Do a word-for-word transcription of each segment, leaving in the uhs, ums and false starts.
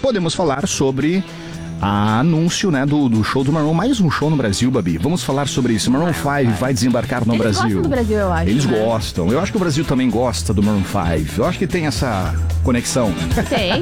podemos falar sobre a anúncio, né, do, do show do Maroon. Mais um show no Brasil, Babi. Vamos falar sobre isso. Maroon cinco vai desembarcar no Eles Brasil. gostam do Brasil, eu acho. Eles né? gostam. Eu acho que o Brasil também gosta do Maroon cinco. Eu acho que tem essa conexão. Tem.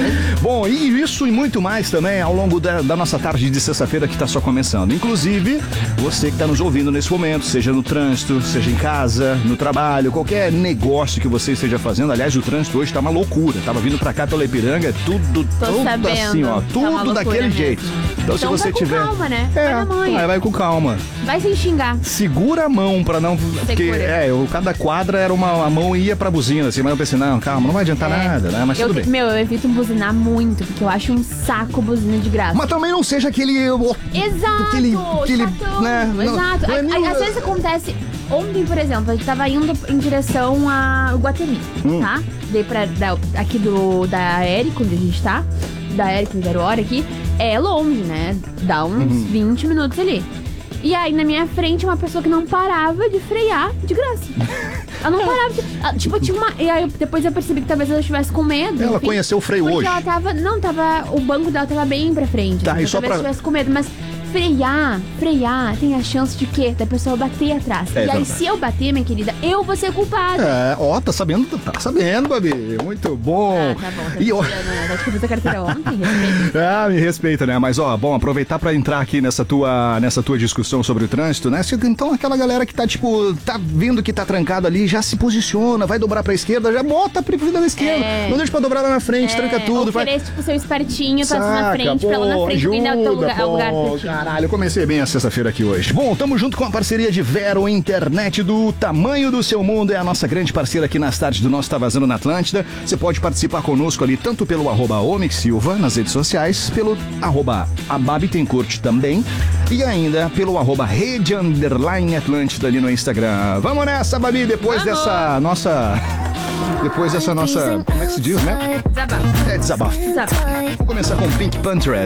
Bom, e isso e muito mais também ao longo da, da nossa tarde de sexta-feira que está só começando. Inclusive, você que está nos ouvindo nesse momento, seja no trânsito, seja em casa, no trabalho, qualquer negócio que você esteja fazendo. Aliás, o trânsito hoje tá uma loucura. Tava vindo pra cá pela Ipiranga, tudo, Tô tudo sabendo. assim, ó. Tá Tudo uma loucura daquele mesmo. jeito. Então, se Então você vai com tiver. calma, né? É, Vai na manha. vai, vai com calma. Vai sem xingar. Segura a mão pra não. Porque, é, eu, cada quadra era uma. A mão ia pra buzina, assim, mas eu pensei, não, calma, não vai adiantar É. nada, né? Mas Eu, tudo bem. meu, eu evito buzinar muito, porque eu acho um saco buzina de graça. Mas também não seja aquele. ó, Exato! Aquele. aquele chatão, né? Não- exato. não é Aí- nem- aí, às vezes acontece. Ontem, por exemplo, a gente tava indo em direção a Guatemi, Hum. tá? Dei pra. Da, aqui do. Da Érico, onde a gente tá. Da Érico Zero Hora aqui. É longe, né? Dá uns Uhum. vinte minutos ali. E aí, na minha frente, uma pessoa que não parava de frear de graça. Ela não parava de... ela, tipo, tinha uma... E aí, eu- depois eu percebi que talvez ela estivesse com medo. Ela enfim, conheceu o freio porque hoje. ela tava... Não, tava... O banco dela tava bem pra frente. Tá, então e só talvez pra- estivesse com medo. Mas frear, frear, tem a chance de quê? Da pessoa bater atrás. É, e aí, verdade. se eu bater, minha querida, eu vou ser culpada. É, ó, tá sabendo, tá sabendo, Babi. Muito bom. Ah, tá bom. Tá E ó, tirando, né? Acho que eu fiz a carteira ontem, respeito. ah, me respeita, né? Mas ó, bom, aproveitar pra entrar aqui nessa tua, nessa tua discussão sobre o trânsito, né? Se- Então aquela galera que tá, tipo, tá vendo que tá trancado ali, já se posiciona, vai dobrar pra esquerda, já bota a preferida na esquerda. É. Não deixa pra dobrar lá na frente, tranca tudo. vai- Oferece, tipo, seu espertinho, passa na Saca, frente, pra lá na pô, frente alguém dar o teu lugar, ajuda, o lugar pô, pra ti. Caralho, eu comecei bem a sexta-feira aqui hoje. Bom, tamo junto com a parceria de Vero Internet do tamanho do seu mundo. É a nossa grande parceira aqui nas tardes do nosso Tá Vazando na Atlântida. Você pode participar conosco ali tanto pelo arroba Omix Silva nas redes sociais, pelo arroba Ababitencourt também e ainda pelo arroba Rede Underline Atlântida ali no Instagram. Vamos nessa, Babi, depois Vamos. dessa nossa... Depois dessa nossa... Como é que se diz, né? Desabafo. É desabafo. Desabafo. Vou começar com Pink Panther.